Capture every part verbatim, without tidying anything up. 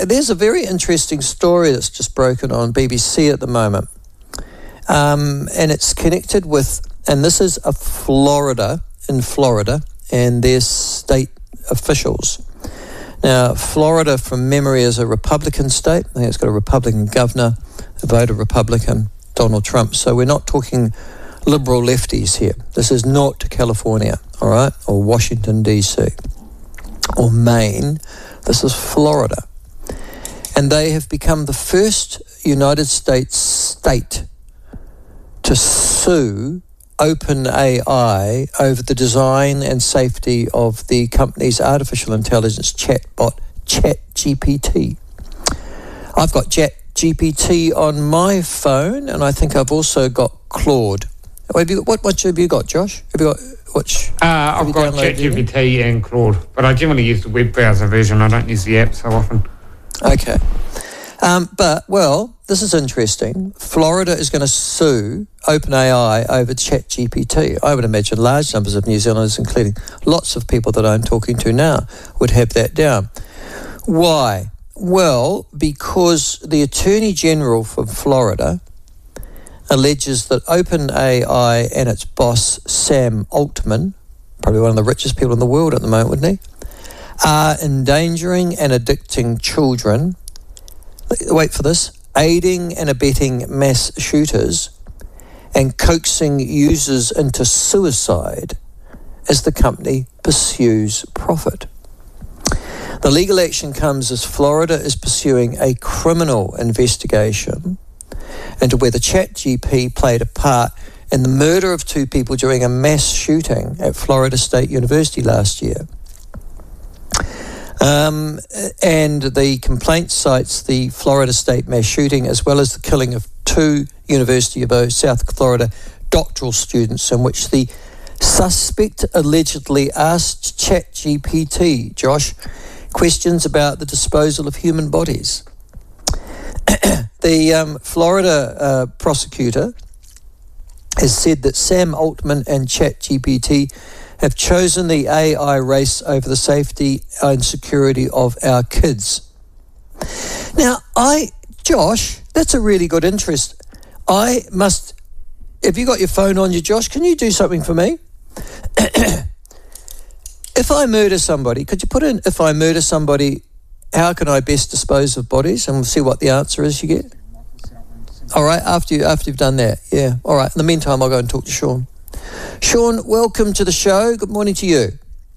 there's a very interesting story that's just broken on B B C at the moment. Um, and it's connected with, and this is a Florida, in Florida, and their state officials. Now, Florida, from memory, is a Republican state. I think it's got a Republican governor, a voted Republican, Donald Trump. So we're not talking liberal lefties here. This is not California, all right, or Washington, D C, or Maine. This is Florida. And they have become the first United States state to sue OpenAI over the design and safety of the company's artificial intelligence chatbot, ChatGPT. I've got ChatGPT on my phone, and I think I've also got Claude. Have you, what, what have you got, Josh? Have you got which? Uh, I've got ChatGPT and Claude, but I generally use the web browser version. I don't use the app so often. Okay. Um, but, well, this is interesting. Florida is going to sue OpenAI over ChatGPT. I would imagine large numbers of New Zealanders, including lots of people that I'm talking to now, would have that down. Why? Well, because the Attorney General from Florida alleges that OpenAI and its boss, Sam Altman, probably one of the richest people in the world at the moment, wouldn't he, are endangering and addicting children, wait for this, aiding and abetting mass shooters and coaxing users into suicide as the company pursues profit. The legal action comes as Florida is pursuing a criminal investigation into whether ChatGPT played a part in the murder of two people during a mass shooting at Florida State University last year. Um, and the complaint cites the Florida State mass shooting as well as the killing of two University of South Florida doctoral students, in which the suspect allegedly asked ChatGPT, Josh, questions about the disposal of human bodies. The um, Florida uh, prosecutor has said that Sam Altman and ChatGPT have chosen the A I race over the safety and security of our kids. Now, I, Josh, that's a really good interest. I must, have you got your phone on you, Josh? Can you do something for me? If I murder somebody, could you put in, if I murder somebody, how can I best dispose of bodies? And we'll see what the answer is you get. All right, after, you, after you've done that, yeah. All right, in the meantime, I'll go and talk to Sean. Sean, welcome to the show. Good morning to you.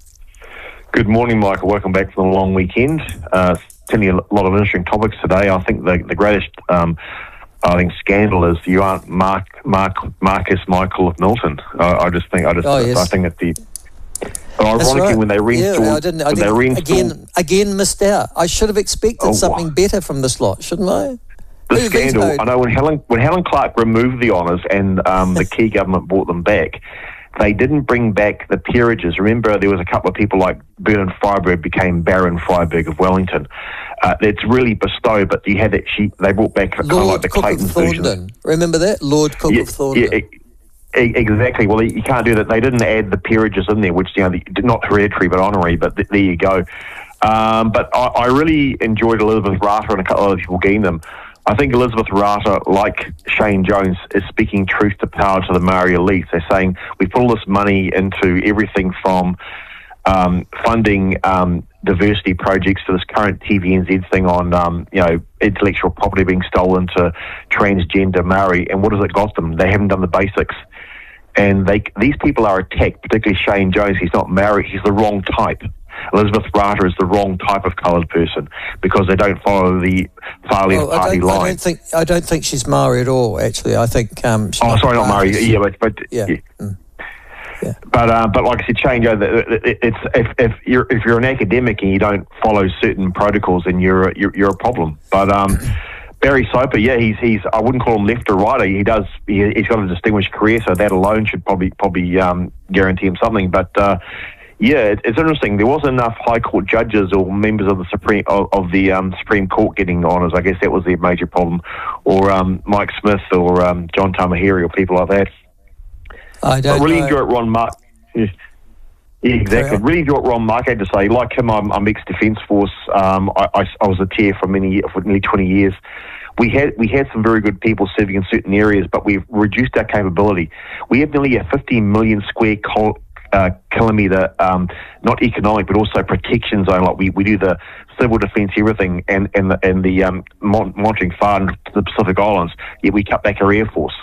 Good morning, Michael. Welcome back from the long weekend. Uh, telling you a lot of interesting topics today. I think the, the greatest, um, I think, scandal is you aren't Mark, Mark, Marcus Michael of Milton. I, I just think, I just, oh, yes. I think that the. But ironically, right. when they reinstalled, yeah, I didn't, I when didn't, they reinstalled, again, again missed out. I should have expected oh, something wow. better from this lot, shouldn't I? The Who scandal. vetoed? I know when Helen when Helen Clark removed the honours and um, the key government brought them back, they didn't bring back the peerages. Remember, there was a couple of people like Bernard Freiberg became Baron Freiberg of Wellington. Uh, it's really bestowed, but you had that she they brought back kind of like the Cook Clayton of Thorndon. version. Remember that? Lord Cook yeah, of Thorndon. Yeah, e- exactly. Well, you can't do that. They didn't add the peerages in there, which, you know, the, not hereditary but honorary, but th- there you go. Um, but I, I really enjoyed Elizabeth Rata and a couple of other people getting them. I think Elizabeth Rata, like Shane Jones, is speaking truth to power to the Maori elites. They're saying we put all this money into everything from um, funding um, diversity projects to this current T V N Z thing on, um, you know, intellectual property being stolen to transgender Maori. And what has it got them? They haven't done the basics. And they these people are attacked, particularly Shane Jones. He's not Maori. He's the wrong type. Elizabeth Rata is the wrong type of coloured person because they don't follow the far left well, party I don't, line. I don't think I don't think she's Maori at all. Actually, I think. Um, she's oh, sorry, not Maori. Yeah, but, but yeah. yeah. Mm. yeah. But uh, but like I said, Shane, you know, it's if if you're if you're an academic and you don't follow certain protocols, then you're a, you're, you're a problem. But um, Barry Soper, yeah, he's he's I wouldn't call him left or right. He does he, he's got a distinguished career, so that alone should probably probably um, guarantee him something. But uh, yeah, it, it's interesting. There wasn't enough High Court judges or members of the Supreme of, of the um, Supreme Court getting honours. I guess that was their major problem, or um, Mike Smith or um, John Tamahiri or people like that. I don't I really know. enjoy it, Ron Mark. Yeah, Yeah, exactly. Really enjoyed what Ron Mark had to say. Like him, I'm, I'm ex-Defence Force. Um, I, I, I was a T A for many, for nearly twenty years. We had we had some very good people serving in certain areas, but we've reduced our capability. We have nearly a fifteen million square kil- uh, kilometre, um, not economic, but also protection zone. Like we, we do the civil defence, everything, and and the, and the um, mon- monitoring far into the Pacific Islands. Yet we cut back our Air Force.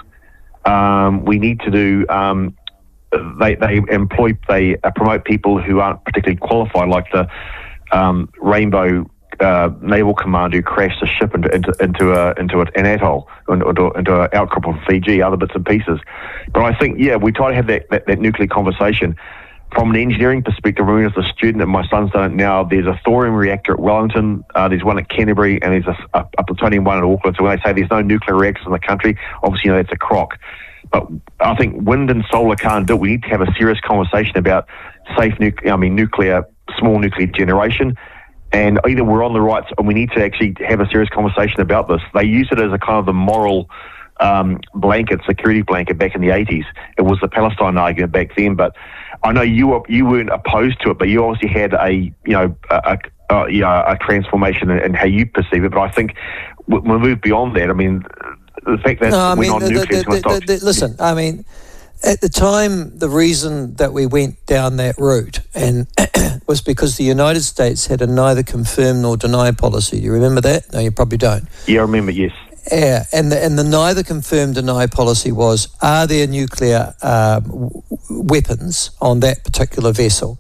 Um, we need to do. Um, they they employ they uh, promote people who aren't particularly qualified, like the um, Rainbow. Uh, naval commander who crashed a ship into into into, a, into an atoll, into, into an outcrop of Fiji, other bits and pieces. But I think, yeah, we try to have that, that, that nuclear conversation. From an engineering perspective, I mean, as a student, and my son's done it now, there's a thorium reactor at Wellington, uh, there's one at Canterbury, and there's a, a, a plutonium one at Auckland. So when they say there's no nuclear reactors in the country, obviously, you know, that's a crock. But I think wind and solar can't do it. We need to have a serious conversation about safe nuclear, I mean, nuclear, small nuclear generation. And either we're on the right, and we need to actually have a serious conversation about this. They use it as a kind of the moral um, blanket, security blanket back in the eighties. It was the Palestine argument back then. But I know you were, you weren't opposed to it, but you obviously had a you know a, a, a, you know, a transformation in, in how you perceive it. But I think we we'll move beyond that. I mean, the fact that no, I we're mean, on the, nuclear the, the, the, listen, I mean. At the time, the reason that we went down that route and was because the United States had a neither confirm nor deny policy. You remember that? No, you probably don't. Yeah, I remember, yes. Yeah, and the, and the neither confirm deny policy was, are there nuclear um, w- weapons on that particular vessel?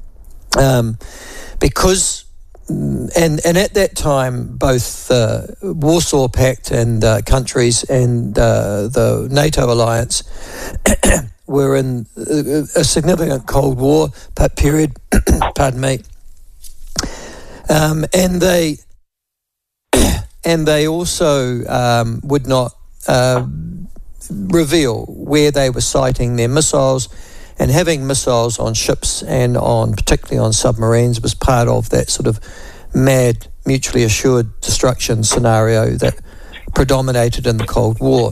Um, because... And and at that time, both the uh, Warsaw Pact and uh, countries and uh, the NATO alliance were in a, a significant Cold War period. Pardon me. Um, and they and they also um, would not uh, reveal where they were sighting their missiles. And having missiles on ships and on, particularly on submarines, was part of that sort of mad, mutually assured destruction scenario that predominated in the Cold War.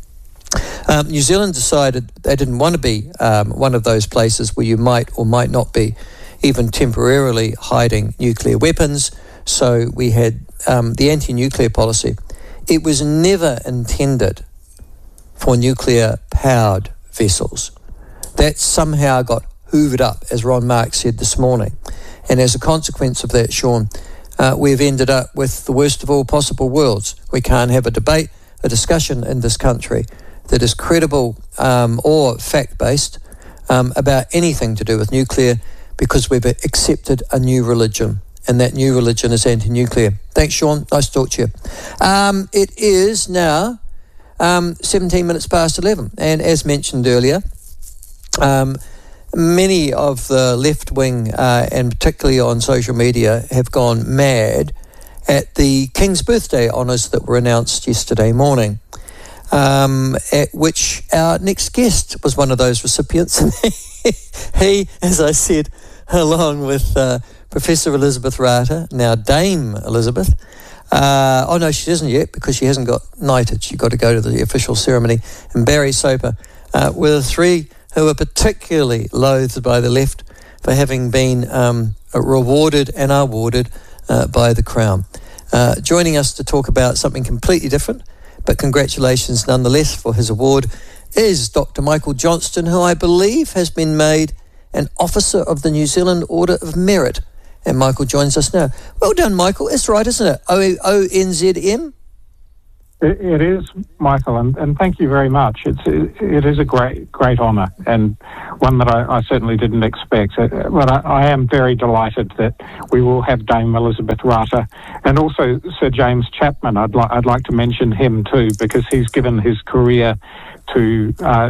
Um, New Zealand decided they didn't want to be um, one of those places where you might or might not be even temporarily hiding nuclear weapons. So we had um, the anti-nuclear policy. It was never intended for nuclear-powered vessels. That somehow got hoovered up, as Ron Mark said this morning. And as a consequence of that, Sean, uh, we've ended up with the worst of all possible worlds. We can't have a debate, a discussion in this country that is credible um, or fact-based um, about anything to do with nuclear, because we've accepted a new religion, and that new religion is anti-nuclear. Thanks, Sean. Nice to talk to you. Um, it is now um, seventeen minutes past eleven, and as mentioned earlier, Um, many of the left wing, uh, and particularly on social media, have gone mad at the King's birthday honours that were announced yesterday morning, um, at which our next guest was one of those recipients. And he, as I said, along with uh, Professor Elizabeth Rata, now Dame Elizabeth, uh, oh no, she isn't yet because she hasn't got knighted. She got to go to the official ceremony. And Barry Soper uh, were the three who are particularly loathed by the left for having been um, rewarded and awarded uh, by the Crown. Uh, joining us to talk about something completely different, but congratulations nonetheless for his award, is Doctor Michael Johnston, who I believe has been made an Officer of the New Zealand Order of Merit. And Michael joins us now. Well done, Michael. It's right, isn't it? O N Z M? It, it is, Michael, and, and thank you very much. It's it, it is a great great honour, and one that I, I certainly didn't expect. But I, I am very delighted that we will have Dame Elizabeth Rata and also Sir James Chapman. I'd like I'd like to mention him too, because he's given his career to uh,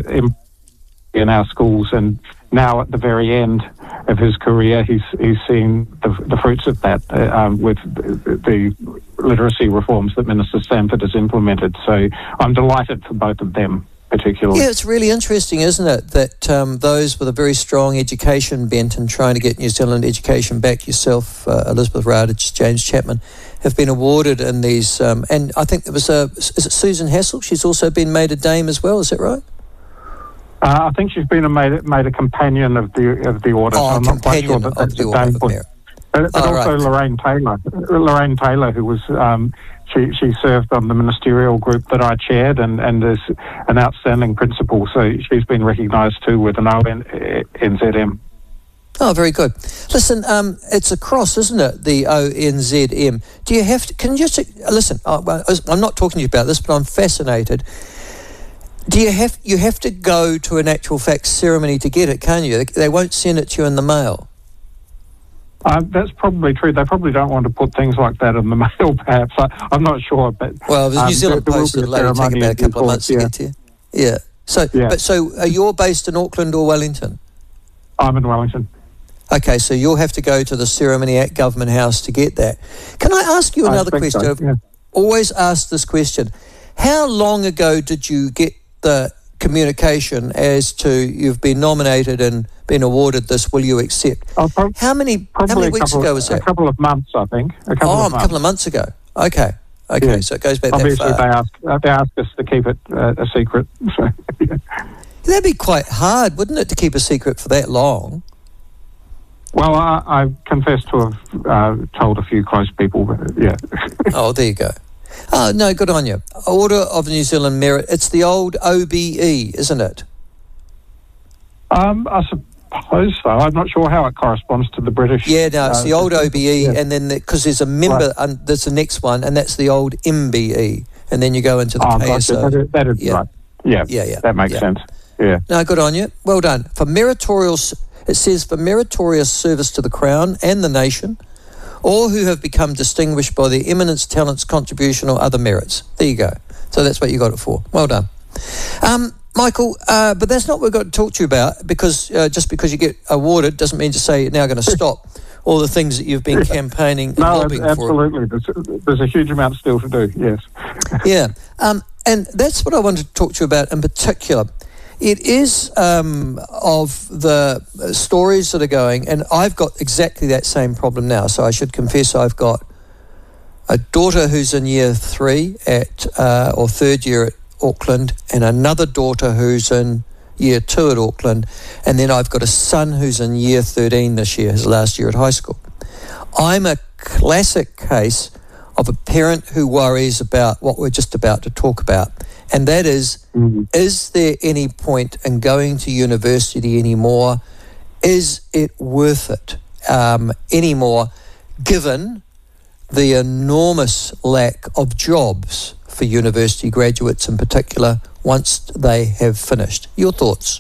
in our schools, and now at the very end of his career, he's he's seeing the, the fruits of that uh, um, with the, the literacy reforms that Minister Stamford has implemented. So I'm delighted for both of them particularly. Yeah, it's really interesting, isn't it, that um, those with a very strong education bent and trying to get New Zealand education back, yourself, uh, Elizabeth Rata, James Chapman, have been awarded in these, um, and I think there was a, is it Susan Hassel? She's also been made a dame as well, is that right? Uh, I think she's been a made, made a companion of the of the order. Oh, so I'm not quite sure companion that of that's the a Order name of for- Merit. But, but Oh, also right. Lorraine Taylor. Lorraine Taylor, who was um, she she served on the ministerial group that I chaired, and, and is an outstanding principal. So she's been recognised too with an O N Z M. Oh, very good. Listen, um, it's a cross, isn't it? The O N Z M. Do you have to? Can you just uh, listen? Uh, well, I'm not talking to you about this, but I'm fascinated. Do you have you have to go to an actual fact ceremony to get it? Can you? They, they won't send it to you in the mail. Uh, that's probably true. They probably don't want to put things like that in the mail, perhaps. I, I'm not sure, but Well, the um, New Zealand there- there will Post be a will only take ceremony about a in couple of due months to course, get to you. Yeah. So, Yeah. but so uh, you're based in Auckland or Wellington? yeah. I'm in Wellington. Okay, so you'll have to go to the ceremony at Government House to get that. Can I ask you I another expect question? so, yeah. I've always asked this question. How long ago did you get the communication as to you've been nominated and been awarded this, will you accept? Oh, prob- How many how probably many a weeks couple, ago was A that? couple of months, I think. A couple Oh, of a months. couple of months ago. Okay. Okay, Yeah. so it goes back Obviously, that they far. ask uh, they ask us to keep it uh, a secret. So, yeah. That'd be quite hard, wouldn't it, to keep a secret for that long? Well, I, I confess to have uh, told a few close people. But, yeah. Oh, there you go. Oh, no, good on you. Order of New Zealand Merit. It's the old O B E, isn't it? um, I suppose so. I'm not sure how it corresponds to the British. Yeah, no, it's uh, the old O B E, yeah. and then because there's a member, Right. and there's the next one, and that's the old M B E, and then you go into the Oh, K S gotcha. O. That is, that is Yeah. right. Yeah, Yeah, yeah, that makes yeah. sense. Yeah. No, good on you. Well done. For meritorious, it says for meritorious service to the Crown and the nation, or who have become distinguished by their eminence, talents, contribution, or other merits. There you go. So that's what you got it for. Well done. Um, Michael, uh, but that's not what we've got to talk to you about, because uh, just because you get awarded doesn't mean to say you're now going to stop all the things that you've been campaigning and No, lobbying for. absolutely. There's, there's a huge amount still to do, yes. Yeah, um, and that's what I wanted to talk to you about in particular. It is um, of the uh, stories that are going, and I've got exactly that same problem now, so I should confess I've got a daughter who's in year three at, uh, or third year at Auckland, and another daughter who's in year two at Auckland, and then I've got a son who's in year thirteen this year, his last year at high school. I'm a classic case of a parent who worries about what we're just about to talk about, and that is, Mhm. is there any point in going to university anymore? Is it worth it um, anymore, given the enormous lack of jobs for university graduates in particular once they have finished? Your thoughts?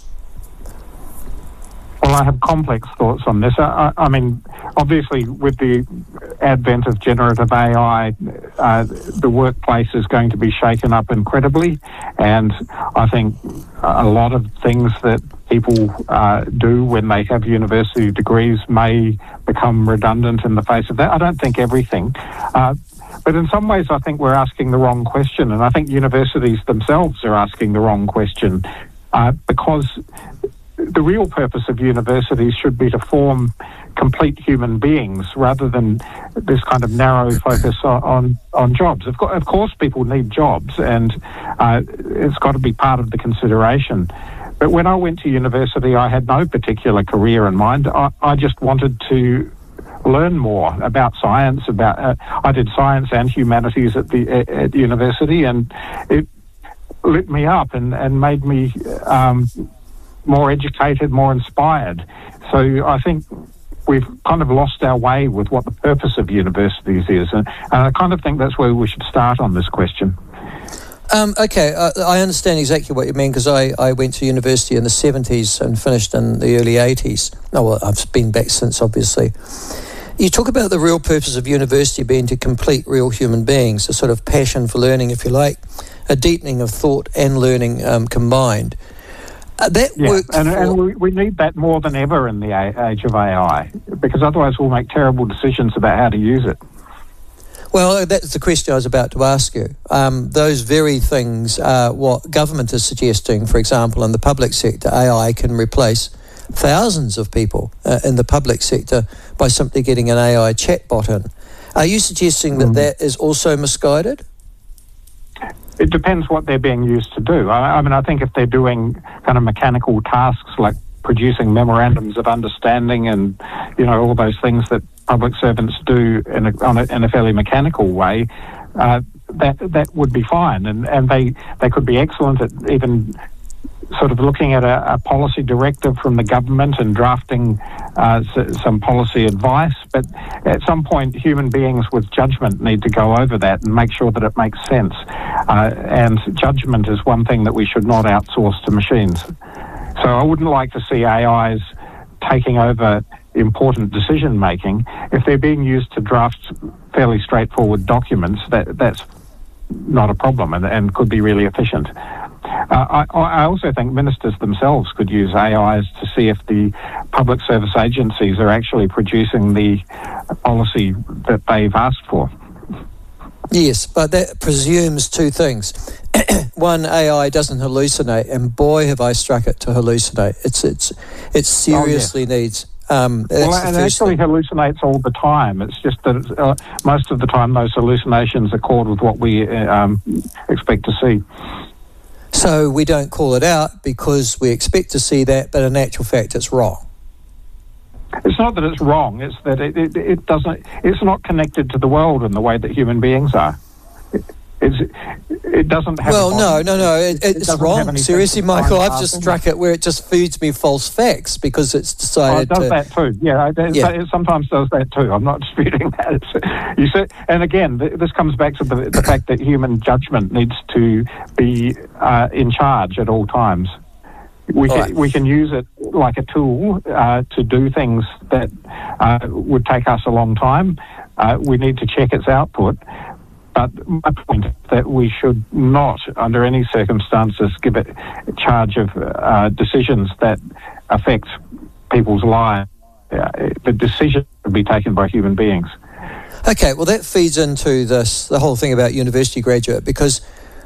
Well, I have complex thoughts on this. I, I, I mean, obviously, with the advent of generative A I, uh, the workplace is going to be shaken up incredibly, and I think a lot of things that people uh, do when they have university degrees may become redundant in the face of that. I don't think everything. Uh, But in some ways, I think we're asking the wrong question, and I think universities themselves are asking the wrong question, uh, because the real purpose of universities should be to form complete human beings rather than this kind of narrow focus on on, on jobs. Of, co- of course, people need jobs, and uh, it's got to be part of the consideration. But when I went to university, I had no particular career in mind. I, I just wanted to learn more about science. About uh, I did science and humanities at the at, at university, and it lit me up and and made me um, more educated, more inspired. So I think we've kind of lost our way with what the purpose of universities is, and, and I kind of think that's where we should start on this question. Um, okay, uh, I understand exactly what you mean, because I, I went to university in the seventies and finished in the early eighties. Oh, well, I've been back since, obviously. You talk about the real purpose of university being to complete real human beings, a sort of passion for learning, if you like, a deepening of thought and learning um, combined. Uh, that Yeah, worked and, for... and we, we need that more than ever in the a- age of A I, because otherwise we'll make terrible decisions about how to use it. Well, that's the question I was about to ask you. Um, those very things are what government is suggesting. For example, in the public sector, A I can replace thousands of people uh, in the public sector by simply getting an A I chatbot in. Are you suggesting that Mm. that is also misguided? it depends what they're being used to do. I, I mean, I think if they're doing kind of mechanical tasks like producing memorandums of understanding and, you know, all those things that public servants do in a, on a, in a fairly mechanical way, uh, that that would be fine. And, and they, they could be excellent at even sort of looking at a, a policy directive from the government and drafting uh, s- some policy advice. But at some point, human beings with judgment need to go over that and make sure that it makes sense. Uh, and judgment is one thing that we should not outsource to machines. So I wouldn't like to see A Is taking over important decision making. If they're being used to draft fairly straightforward documents, that that's not a problem and, and could be really efficient. Uh, I, I also think ministers themselves could use A Is to see if the public service agencies are actually producing the policy that they've asked for. Yes, but that presumes two things. One, A I doesn't hallucinate, and boy, have I struck it to hallucinate. It's it's it seriously oh, yes. needs. Um, well, it actually thing. hallucinates all the time. It's just that it's, uh, most of the time those hallucinations accord with what we um, expect to see. So we don't call it out because we expect to see that, but in actual fact, it's wrong. It's not that it's wrong. It's that it, it, it doesn't. It's not connected to the world in the way that human beings are. It, it's, it doesn't have. Well, a no, no, no. It, it it's wrong. Seriously, Michael, I've just struck it where it just feeds me false facts because it's decided. Oh, it does to, that too. Yeah, it, yeah. it sometimes does that too. I'm not disputing that. It's, you said, and again, th- this comes back to the, the fact that human judgment needs to be uh, in charge at all times. We can, right. we can use it like a tool uh, to do things that uh, would take us a long time. Uh, we need to check its output. But my point is that we should not, under any circumstances, give it charge of uh, decisions that affect people's lives. Uh, the decision should be taken by human beings. Okay, well, that feeds into this the whole thing about university graduate because,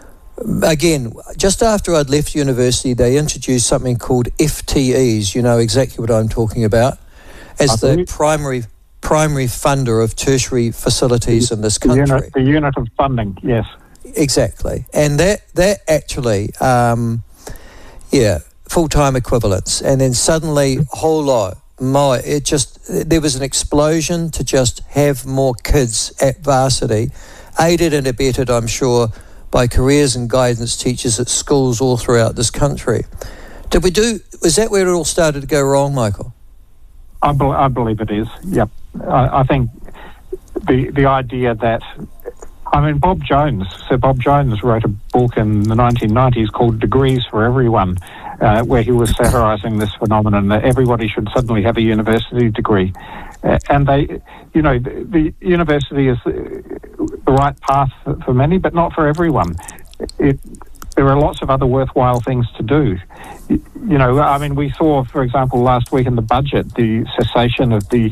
again, just after I'd left university, they introduced something called F T Es. You know exactly what I'm talking about. As the primary primary funder of tertiary facilities in this country. The unit, the unit of funding, yes. Exactly. And that, that actually, um, yeah, full-time equivalents. And then suddenly, a whole lot, my, it just, there was an explosion to just have more kids at varsity, aided and abetted, I'm sure, by careers and guidance teachers at schools all throughout this country. Did we do, was that where it all started to go wrong, Michael? I, be, I believe it is, yep. I, I think the the idea that, I mean, Bob Jones, Sir Bob Jones wrote a book in the nineteen nineties called Degrees for Everyone, uh, where he was satirising this phenomenon that everybody should suddenly have a university degree. Uh, and they, you know, the, the university is the, the right path for, for many, but not for everyone. It, there are lots of other worthwhile things to do. You, you know, I mean, we saw, for example, last week in the budget, the cessation of the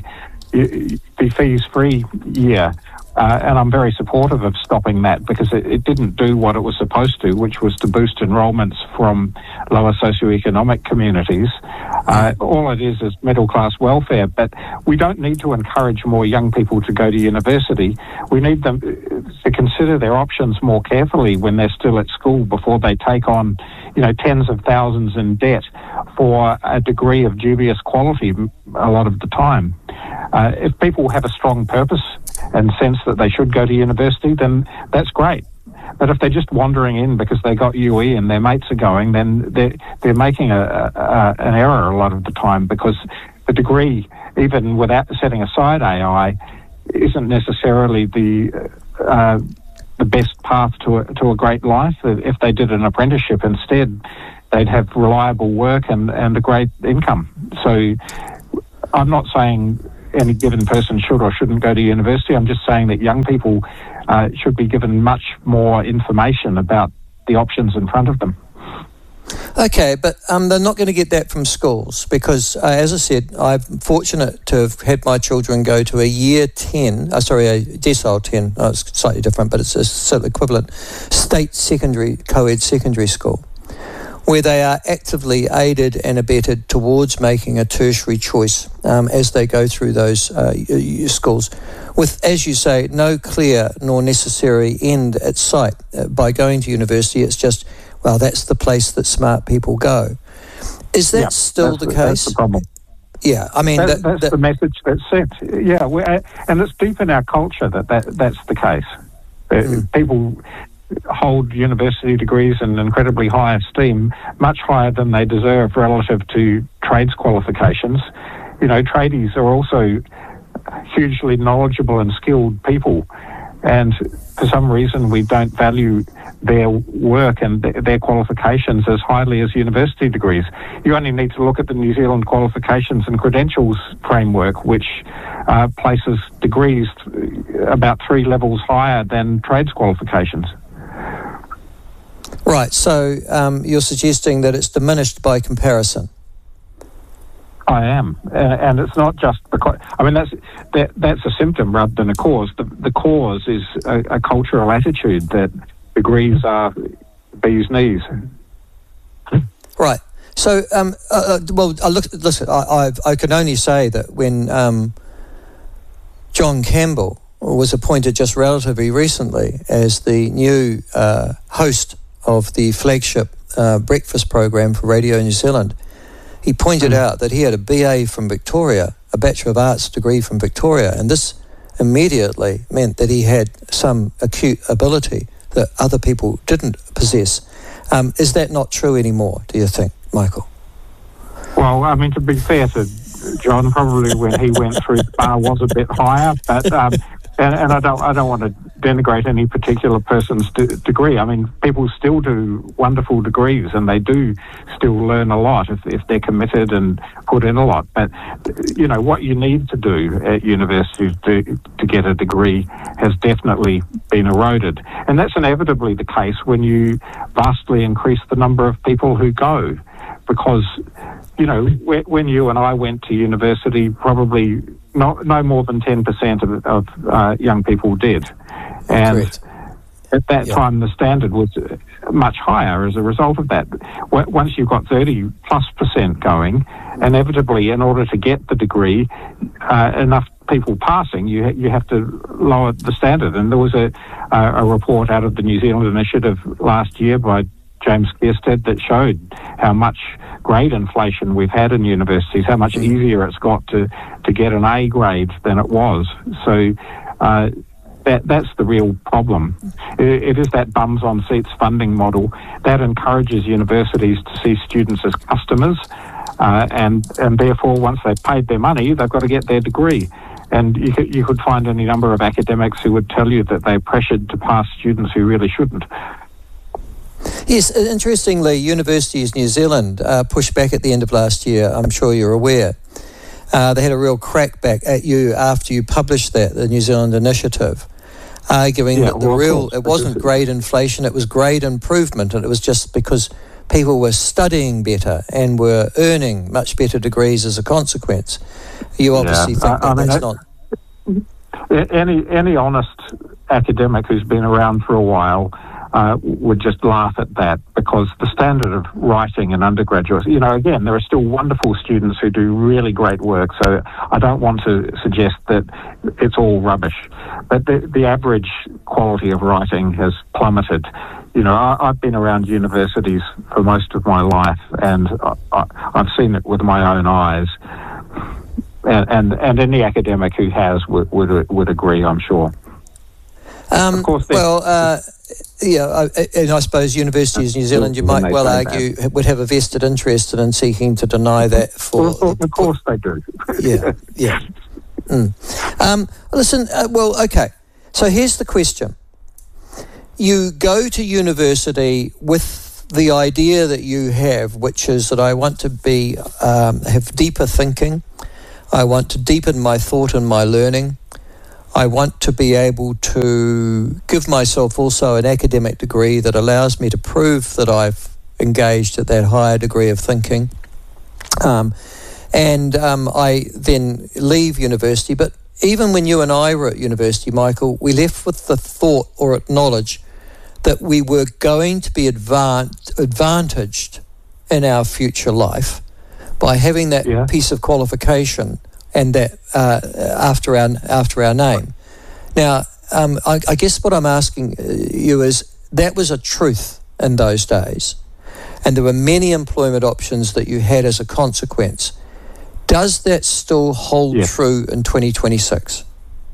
the fees-free year, uh, and I'm very supportive of stopping that because it, it didn't do what it was supposed to, which was to boost enrolments from lower socioeconomic communities. Uh, all it is is middle-class welfare, but we don't need to encourage more young people to go to university. We need them to consider their options more carefully when they're still at school before they take on, you know, tens of thousands in debt for a degree of dubious quality a lot of the time. Uh, if people have a strong purpose and sense that they should go to university, then that's great. But if they're just wandering in because they got U E and their mates are going, then they're, they're making a, a, an error a lot of the time because the degree, even without setting aside A I, isn't necessarily the uh, the best path to a, to a great life. If they did an apprenticeship instead, they'd have reliable work and, and a great income. So I'm not saying any given person should or shouldn't go to university. I'm just saying that young people uh, should be given much more information about the options in front of them. Okay, but um, they're not going to get that from schools because, uh, as I said, I'm fortunate to have had my children go to a year ten, uh, sorry, a decile ten, oh, it's slightly different, but it's a sort of equivalent, state secondary, co-ed secondary school, where they are actively aided and abetted towards making a tertiary choice um, as they go through those uh, schools, with, as you say, no clear nor necessary end at sight. Uh, by going to university, it's just, well, that's the place that smart people go. Is that yeah, still the, the case? That's the problem. Yeah, I mean... That, that, that's that, the message that's sent. Yeah, we're, and it's deep in our culture that, that that's the case. Mm. People hold university degrees in incredibly high esteem, much higher than they deserve relative to trades qualifications. You know, tradies are also hugely knowledgeable and skilled people, and for some reason we don't value their work and th- their qualifications as highly as university degrees. You only need to look at the New Zealand Qualifications and Credentials Framework, which uh, places degrees about three levels higher than trades qualifications. Right, so um, you're suggesting that it's diminished by comparison. I am, uh, and it's not just because. I mean, that's that, that's a symptom rather than a cause. The, the cause is a, a cultural attitude that degrees are bee's knees. Right. So, um, uh, well, I look. Listen, I, I've, I can only say that when um, John Campbell was appointed just relatively recently as the new uh, host of the flagship uh, breakfast program for Radio New Zealand, he pointed mm. out that he had a B A from Victoria, a Bachelor of Arts degree from Victoria, and this immediately meant that he had some acute ability that other people didn't possess. Um, is that not true anymore, do you think, Michael? Well, I mean, to be fair to John, probably when he went through the bar was a bit higher, but um, and, and I don't I don't want to denigrate any particular person's d- degree. I mean, people still do wonderful degrees, and they do still learn a lot if, if they're committed and put in a lot. But, you know, what you need to do at university to, to get a degree has definitely been eroded. And that's inevitably the case when you vastly increase the number of people who go, because, you know, when you and I went to university, probably not, no more than ten percent of, of uh, young people did. And Correct. At that yeah. time, the standard was much higher as a result of that. Once you've got thirty plus percent going, inevitably, in order to get the degree, uh, enough people passing, you you have to lower the standard. And there was a, a report out of the New Zealand Initiative last year by James Kierstead that showed how much grade inflation we've had in universities, how much easier it's got to, to get an A grade than it was. So uh, that that's the real problem. It, it is that bums on seats funding model that encourages universities to see students as customers, uh, and and therefore once they've paid their money, they've got to get their degree. And you could, you could find any number of academics who would tell you that they're pressured to pass students who really shouldn't. Yes, interestingly, Universities New Zealand uh, pushed back at the end of last year. I'm sure you're aware. Uh, they had a real crackback at you after you published that, the New Zealand Initiative, arguing yeah, that the well, real, it wasn't grade inflation, it was grade improvement, and it was just because people were studying better and were earning much better degrees as a consequence. You obviously yeah, think that I mean, that's not... Any, any honest academic who's been around for a while Uh, would just laugh at that, because the standard of writing in undergraduates, you know, again, there are still wonderful students who do really great work, so I don't want to suggest that it's all rubbish. But the, the average quality of writing has plummeted. You know, I, I've been around universities for most of my life, and I, I've seen it with my own eyes. And, and, and any academic who has would, would, would agree, I'm sure. Um, of course, well, uh, yeah, and I suppose Universities New Zealand, you might well argue, that. would have a vested interest in seeking to deny that. For well, of course they do. yeah, yeah. Mm. Um, listen, uh, well, okay. So here's the question: you go to university with the idea that you have, which is that I want to be um, have deeper thinking. I want to deepen my thought and my learning. I want to be able to give myself also an academic degree that allows me to prove that I've engaged at that higher degree of thinking. Um, and um, I then leave university. But even when you and I were at university, Michael, we left with the thought or knowledge that we were going to be advan- advantaged in our future life by having that Yeah. piece of qualification and that uh, after our after our name. Now, um, I, I guess what I'm asking you is, that was a truth in those days, and there were many employment options that you had as a consequence. Does that still hold Yes. true in twenty twenty-six?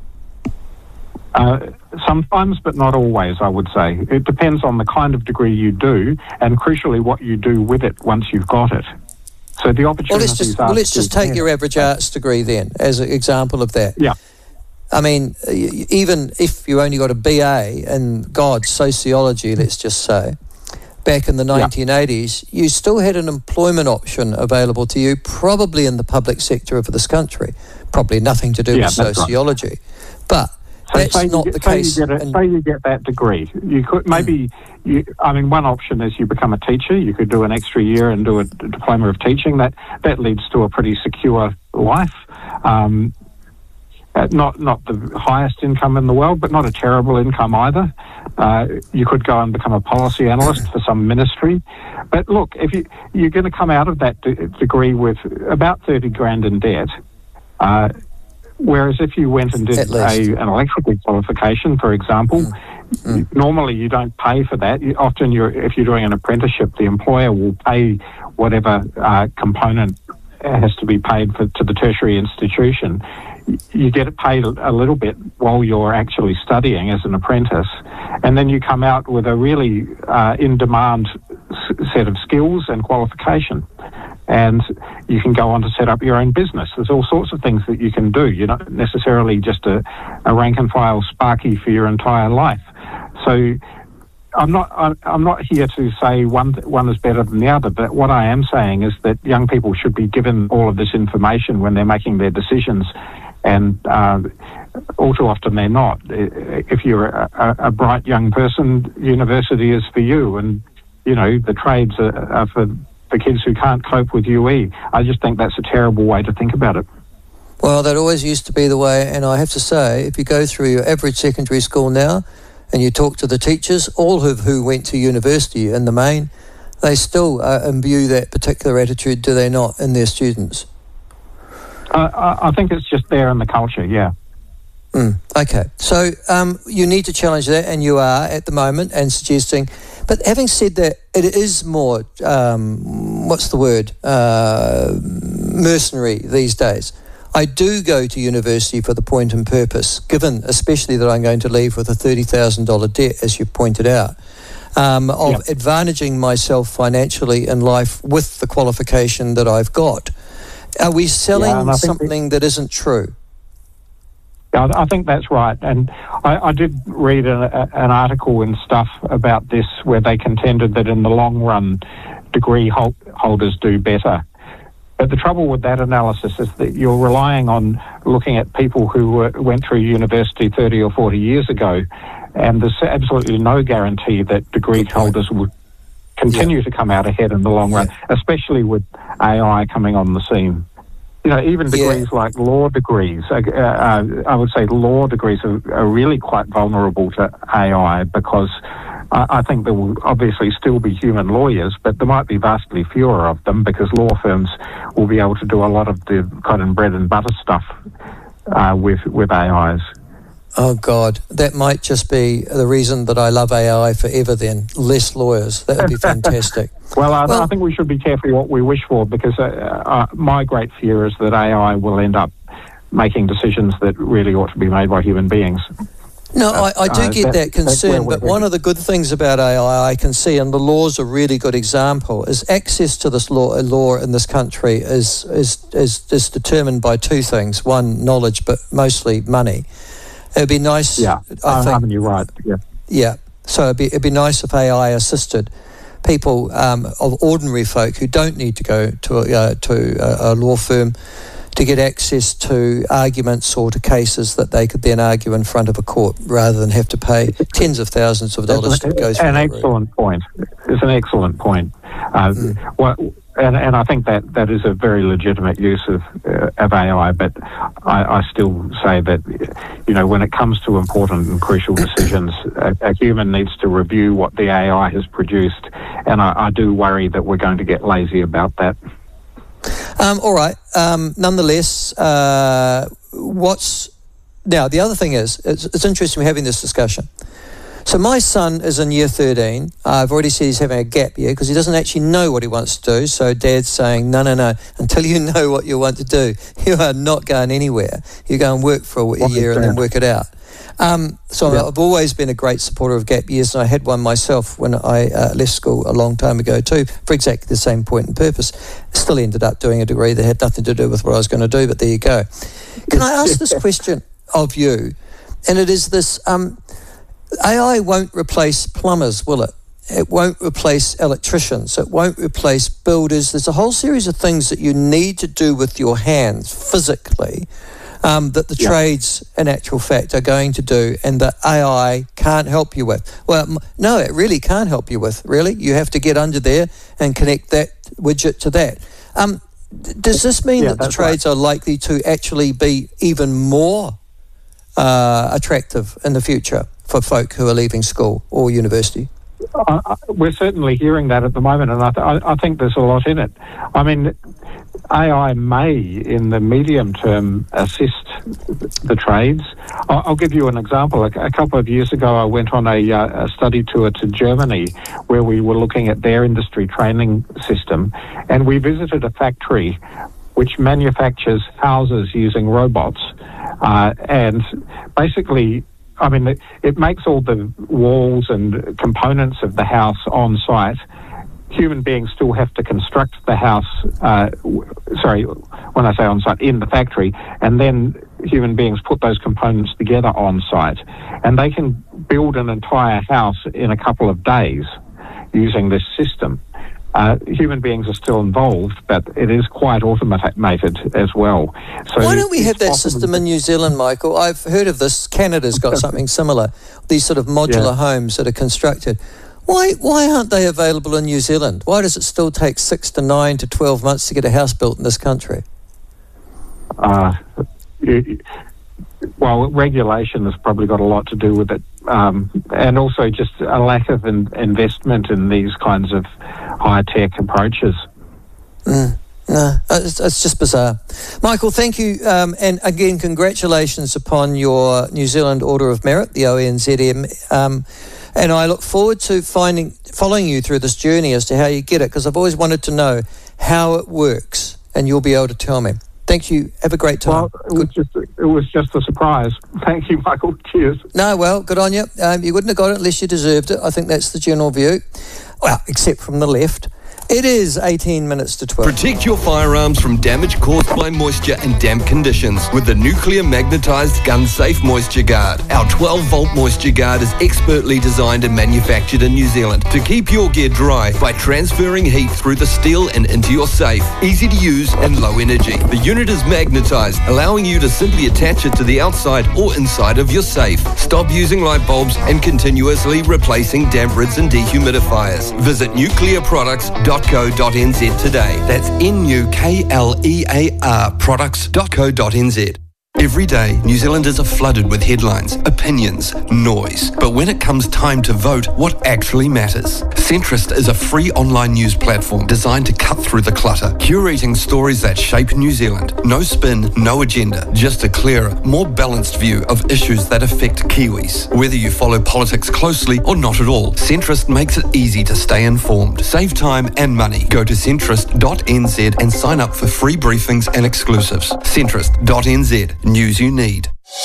Uh, sometimes, but not always, I would say. It depends on the kind of degree you do, and crucially what you do with it once you've got it. So the Well, opportunities let's just are well, let's just still take there. your average arts degree then as an example of that. Yeah. I mean, y- even if you only got a B A in, God, sociology, let's just say, back in the nineteen eighties, you still had an employment option available to you, probably in the public sector of this country. Probably nothing to do Yeah, with that's right. sociology. But So that's say not you the get, case. Say you, get a, in- say you get that degree. You could maybe. You, I mean, one option is you become a teacher. You could do an extra year and do a, d- diploma of teaching. That that leads to a pretty secure life. Um, uh, not not the highest income in the world, but not a terrible income either. Uh, you could go and become a policy analyst for some ministry. But look, if you you're going to come out of that de- degree with about thirty grand in debt. Uh, Whereas if you went and did At least. a, an electrical qualification, for example, Mm. normally you don't pay for that. You, often, you're, if you're doing an apprenticeship, the employer will pay whatever uh, component has to be paid for to the tertiary institution. You get it paid a little bit while you're actually studying as an apprentice, and then you come out with a really uh, in-demand s- set of skills and qualification. And you can go on to set up your own business. There's all sorts of things that you can do. You're not necessarily just a, a rank and file Sparky for your entire life. So I'm not I'm, I'm not here to say one one is better than the other, but what I am saying is that young people should be given all of this information when they're making their decisions, and uh, all too often they're not. If you're a, a, a bright young person, university is for you, and you know the trades are, are for the kids who can't cope with U E. I just think that's a terrible way to think about it. Well, that always used to be the way, and I have to say, if you go through your average secondary school now and you talk to the teachers, all of who went to university in the main, they still uh, imbue that particular attitude, do they not, in their students? Uh, I, I think it's just there in the culture, yeah. Mm, okay, so um, you need to challenge that, and you are at the moment, and suggesting. But having said that, it is more, um, what's the word, uh, mercenary these days. I do go to university for the point and purpose, given especially that I'm going to leave with a thirty thousand dollars debt, as you pointed out, um, of Yep. advantaging myself financially in life with the qualification that I've got. Are we selling Yeah, and I think something that isn't true? Yeah, I think that's right. And I, I did read a, a, an article and stuff about this where they contended that in the long run, degree hol- holders do better. But the trouble with that analysis is that you're relying on looking at people who were, went through university thirty or forty years ago, and there's absolutely no guarantee that degree holders would continue Yeah. to come out ahead in the long run, especially with A I coming on the scene. You know, even degrees Yeah. like law degrees, uh, uh, I would say law degrees are, are really quite vulnerable to A I because I, I think there will obviously still be human lawyers, but there might be vastly fewer of them because law firms will be able to do a lot of the kind of bread and butter stuff uh, with, with A Is. Oh, God, that might just be the reason that I love A I forever then. Less lawyers. That would be fantastic. Well, I, Well- I think we should be careful what we wish for because uh, uh, my great fear is that A I will end up making decisions that really ought to be made by human beings. No, I, I do Uh, get that- that that's where concern, we're but one headed. of the good things about A I I can see, and the law's a really good example, is access to this law, law in this country is, is, is, is determined by two things. One, knowledge, but mostly money. It'd be nice, Yeah, I uh, think, haven't you right? Yeah. yeah. So it'd be, it'd be nice if A I assisted people um, of ordinary folk who don't need to go to a, uh, to a, a law firm to get access to arguments or to cases that they could then argue in front of a court rather than have to pay tens of thousands of dollars to go through An that route. excellent point. It's an excellent point. Uh, Mm. what, and, and I think that, that is a very legitimate use of uh, of A I, but I, I still say that, you know, when it comes to important and crucial decisions, a, a human needs to review what the A I has produced, and I, I do worry that we're going to get lazy about that. Um, all right. Um, nonetheless, uh, what's now the other thing is it's, it's interesting we're having this discussion. So my son is in year thirteen. Uh, I've already said he's having a gap year because he doesn't actually know what he wants to do. So Dad's saying, no, no, no, until you know what you want to do, you are not going anywhere. You go and work for a year and then work it out. Um, so yeah. I've always been a great supporter of gap years, and I had one myself when I uh, left school a long time ago too, for exactly the same point and purpose. Still ended up doing a degree that had nothing to do with what I was going to do, but there you go. Can I ask this question of you? And it is this... Um, A I won't replace plumbers, will it? It won't replace electricians. It won't replace builders. There's a whole series of things that you need to do with your hands physically um, that the yeah. trades, in actual fact, are going to do and that A I can't help you with. Well, no, it really can't help you with, really. You have to get under there and connect that widget to that. Um, does this mean yeah, that the trades right. are likely to actually be even more uh, attractive in the future for folk who are leaving school or university? Uh, we're certainly hearing that at the moment, and I, th- I think there's a lot in it. I mean, A I may, in the medium term, assist the trades. I'll, I'll give you an example. A, a couple of years ago, I went on a, uh, a study tour to Germany where we were looking at their industry training system, and we visited a factory which manufactures houses using robots, uh, and basically I mean, it, it makes all the walls and components of the house on site. Human beings still have to construct the house, uh, w- sorry, when I say on site, in the factory, and then human beings put those components together on site. And they can build an entire house in a couple of days using this system. Uh, human beings are still involved, but it is quite automated as well. So why don't we have that system in New Zealand, Michael? I've heard of this. Canada's got something similar. These sort of modular yeah. homes that are constructed. Why why aren't they available in New Zealand? Why does it still take six to nine to twelve months to get a house built in this country? Uh, it, well, regulation has probably got a lot to do with it, um, and also just a lack of in, investment in these kinds of high-tech approaches. Mm, no, it's, it's just bizarre. Michael, thank you, um, and again, congratulations upon your New Zealand Order of Merit, the O N Z M, um, and I look forward to finding, following you through this journey as to how you get it, because I've always wanted to know how it works, and you'll be able to tell me. Thank you. Have a great time. Well, it was, just, it was just a surprise. Thank you, Michael. Cheers. No, well, good on you. Um, you wouldn't have got it unless you deserved it. I think that's the general view. Well, except from the left. It is eighteen minutes to twelve. Protect your firearms from damage caused by moisture and damp conditions with the nuclear magnetized gun safe moisture guard. Our twelve volt moisture guard is expertly designed and manufactured in New Zealand to keep your gear dry by transferring heat through the steel and into your safe. Easy to use and low energy. The unit is magnetized, allowing you to simply attach it to the outside or inside of your safe. Stop using light bulbs and continuously replacing damp rids and dehumidifiers. Visit nuclear products dot co dot n z today. That's N U K L E A R products dot co dot n z. Every day, New Zealanders are flooded with headlines, opinions, noise. But when it comes time to vote, what actually matters? Centrist is a free online news platform designed to cut through the clutter, curating stories that shape New Zealand. No spin, no agenda, just a clearer, more balanced view of issues that affect Kiwis. Whether you follow politics closely or not at all, Centrist makes it easy to stay informed. Save time and money. Go to centrist dot n z and sign up for free briefings and exclusives. centrist dot n z. News you need.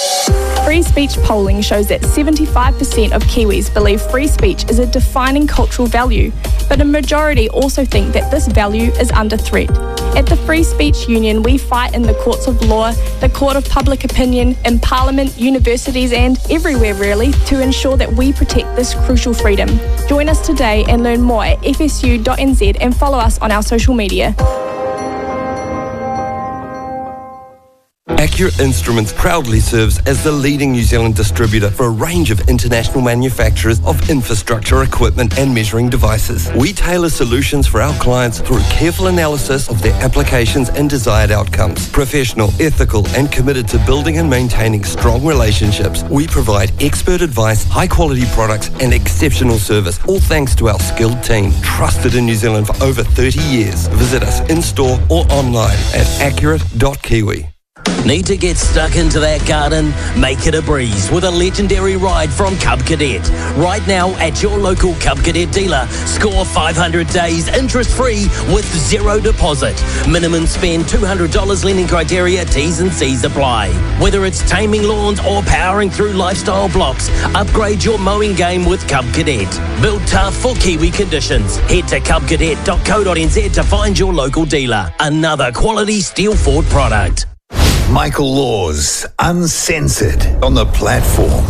Free speech polling shows that seventy-five percent of Kiwis believe free speech is a defining cultural value, but a majority also think that this value is under threat. At the Free Speech Union, we fight in the courts of law, the court of public opinion, in Parliament, universities and everywhere really to ensure that we protect this crucial freedom. Join us today and learn more at f s u dot n z and follow us on our social media. Accurate Instruments proudly serves as the leading New Zealand distributor for a range of international manufacturers of infrastructure equipment and measuring devices. We tailor solutions for our clients through careful analysis of their applications and desired outcomes. Professional, ethical, and committed to building and maintaining strong relationships, we provide expert advice, high-quality products, and exceptional service, all thanks to our skilled team, trusted in New Zealand for over thirty years. Visit us in-store or online at accurate dot kiwi. Need to get stuck into that garden? Make it a breeze with a legendary ride from Cub Cadet. Right now at your local Cub Cadet dealer, score five hundred days interest-free with zero deposit. Minimum spend two hundred dollars lending criteria, T's and C's apply. Whether it's taming lawns or powering through lifestyle blocks, upgrade your mowing game with Cub Cadet. Built tough for Kiwi conditions. Head to cub cadet dot co dot n z to find your local dealer. Another quality Steel Ford product. Michael Laws, Uncensored, on the platform.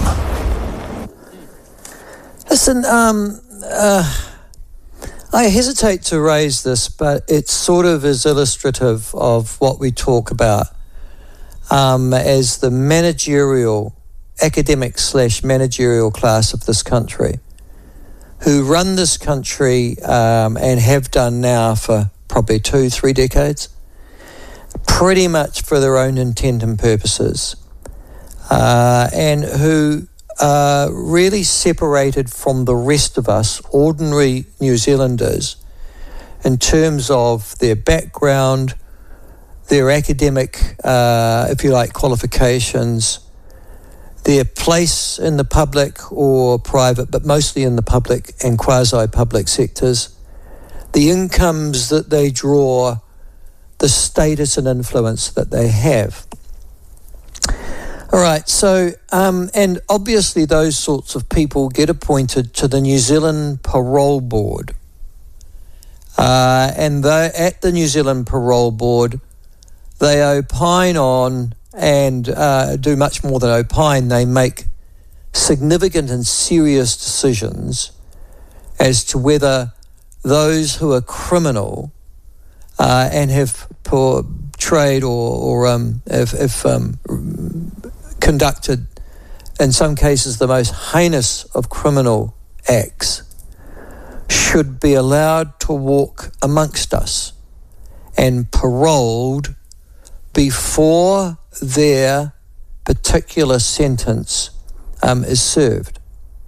Listen, um, uh, I hesitate to raise this, but it sort of is illustrative of what we talk about um, as the managerial, academic slash managerial class of this country, who run this country um, and have done now for probably two, three decades, pretty much for their own intent and purposes, uh, and who are really separated from the rest of us, ordinary New Zealanders, in terms of their background, their academic, uh, if you like, qualifications, their place in the public or private, but mostly in the public and quasi-public sectors, the incomes that they draw, the status and influence that they have. All right, so, um, and obviously those sorts of people get appointed to the New Zealand Parole Board. Uh, and they, at the New Zealand Parole Board, they opine on and uh, do much more than opine. They make significant and serious decisions as to whether those who are criminal Uh, and have portrayed or, or um, have, have um, conducted, in some cases, the most heinous of criminal acts, should be allowed to walk amongst us and paroled before their particular sentence um, is served.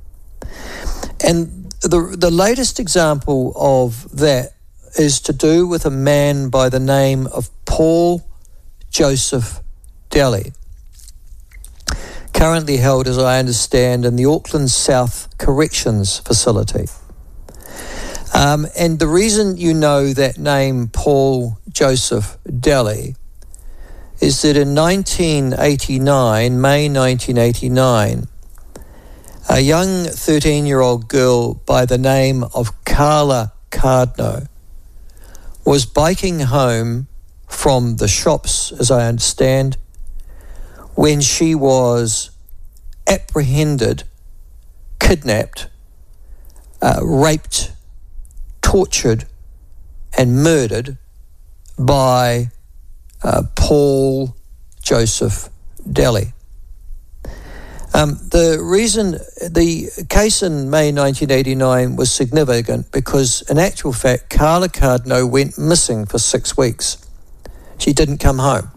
And the the latest example of that is to do with a man by the name of Paul Joseph Daly, currently held, as I understand, in the Auckland South Corrections Facility. Um, and the reason you know that name, Paul Joseph Daly, is that in nineteen eighty-nine, May nineteen eighty-nine, a young thirteen-year-old girl by the name of Carla Cardno was biking home from the shops, as I understand, when she was apprehended, kidnapped, uh, raped, tortured, and murdered by uh, Paul Joseph Daly. Um, the reason the case in May nineteen eighty-nine was significant because, in actual fact, Carla Cardno went missing for six weeks. She didn't come home.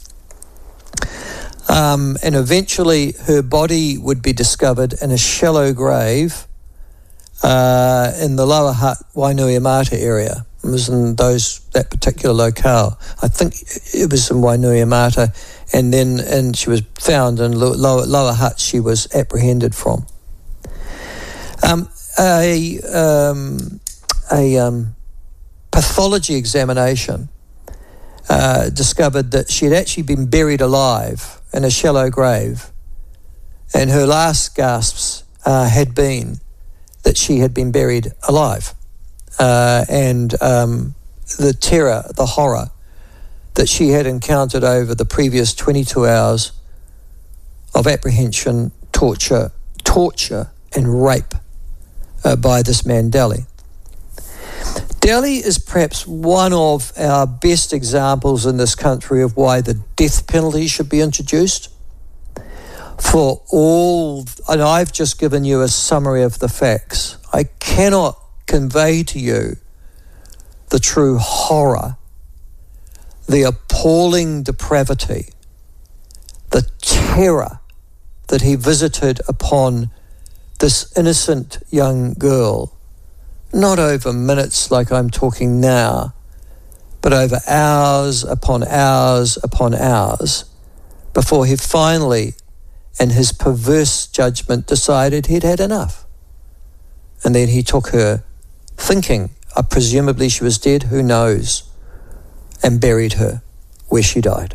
Um, and eventually her body would be discovered in a shallow grave uh, in the Lower Hutt, Wainuiomata area. It was in those that particular locale. I think it was in Wainuiomata, and then and she was found in Lower, Lower Hutt. She was apprehended from. Um, a um, a um, pathology examination uh, discovered that she had actually been buried alive in a shallow grave, and her last gasps uh, had been that she had been buried alive. Uh, and um, the terror, the horror that she had encountered over the previous twenty-two hours of apprehension, torture, torture and rape uh, by this man Daly. Delhi is perhaps one of our best examples in this country of why the death penalty should be introduced. For all, and I've just given you a summary of the facts. I cannot convey to you the true horror, the appalling depravity, the terror that he visited upon this innocent young girl, not over minutes like I'm talking now, but over hours upon hours upon hours, before he finally, in his perverse judgment, decided he'd had enough. And then he took her, thinking, uh, presumably she was dead, who knows, and buried her where she died.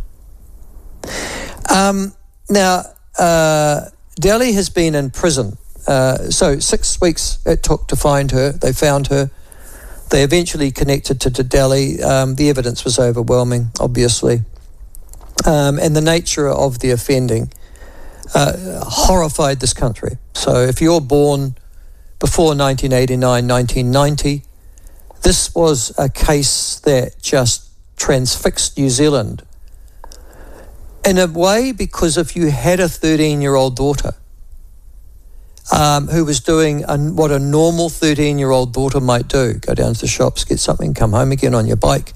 Um, now, uh, Delhi has been in prison. Uh, so six weeks it took to find her. They found her. They eventually connected to, to Delhi. Um, the evidence was overwhelming, obviously. Um, and the nature of the offending uh, horrified this country. So if you're born before nineteen eighty-nine, nineteen ninety, this was a case that just transfixed New Zealand. In a way, because if you had a thirteen-year-old daughter um, who was doing a, what a normal thirteen-year-old daughter might do, go down to the shops, get something, come home again on your bike,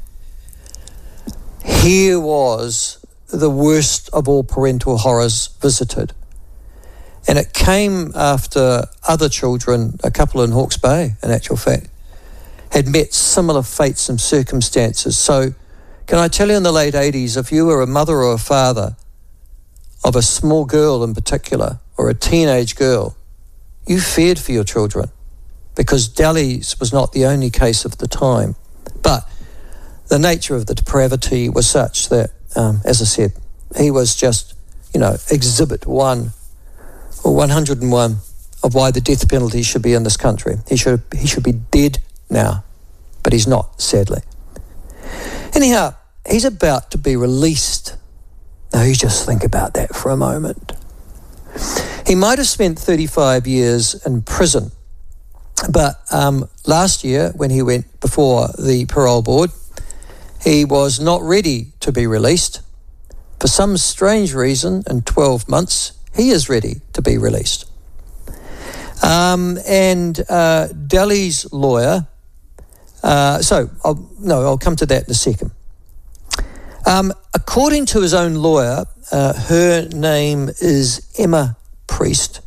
here was the worst of all parental horrors visited. And it came after other children, a couple in Hawke's Bay, in actual fact, had met similar fates and circumstances. So can I tell you, in the late eighties, if you were a mother or a father of a small girl in particular, or a teenage girl, you feared for your children, because Delhi's was not the only case of the time. But the nature of the depravity was such that, um, as I said, he was just, you know, exhibit one, or one hundred and one, of why the death penalty should be in this country. He should, he should be dead now, but he's not, sadly. Anyhow, he's about to be released. Now, you just think about that for a moment. He might have spent thirty-five years in prison, but um, last year, when he went before the parole board, he was not ready to be released. For some strange reason, in twelve months, he is ready to be released. Um, and uh, Delhi's lawyer, uh, so, I'll, no, I'll come to that in a second. Um, according to his own lawyer, uh, her name is Emma Priest.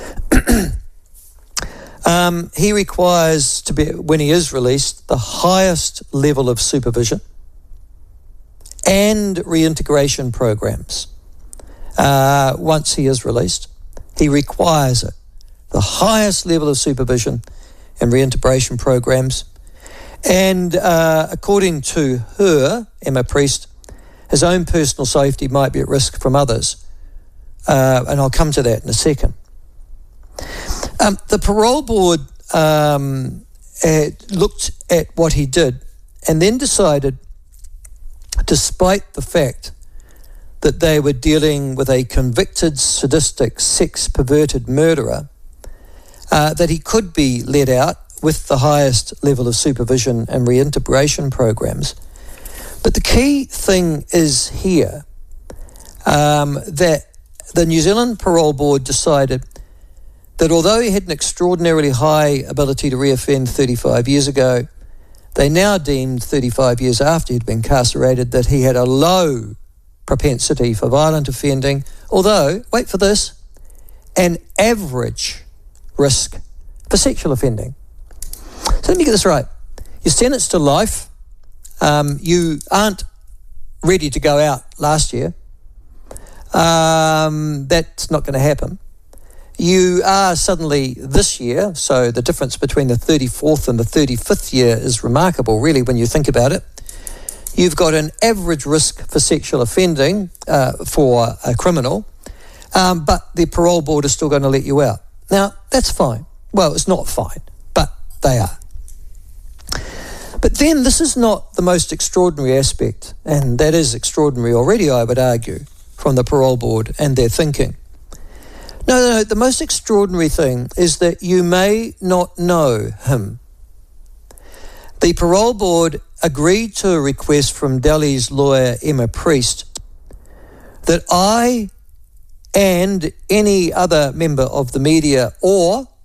um, he requires to be, when he is released, the highest level of supervision and reintegration programs. Uh, once he is released, he requires it. The highest level of supervision and reintegration programs. And uh, according to her, Emma Priest, his own personal safety might be at risk from others. Uh, and I'll come to that in a second. Um, the parole board um, looked at what he did and then decided, despite the fact that they were dealing with a convicted, sadistic, sex-perverted murderer, uh, that he could be let out with the highest level of supervision and reintegration programs. But the key thing is here um, that the New Zealand Parole Board decided that although he had an extraordinarily high ability to reoffend thirty-five years ago, they now deemed thirty-five years after he'd been incarcerated that he had a low propensity for violent offending, although, wait for this, an average risk for sexual offending. So let me get this right. You're sentenced to life. Um, you aren't ready to go out last year. Um, that's not going to happen. You are suddenly this year, so the difference between the thirty-fourth and the thirty-fifth year is remarkable, really, when you think about it. You've got an average risk for sexual offending uh, for a criminal, um, but the parole board is still going to let you out. Now, that's fine. Well, it's not fine, but they are. But then this is not the most extraordinary aspect, and that is extraordinary already, I would argue, from the parole board and their thinking. No, no, no, the most extraordinary thing is that you may not know him. The parole board agreed to a request from Delhi's lawyer Emma Priest that I and any other member of the media or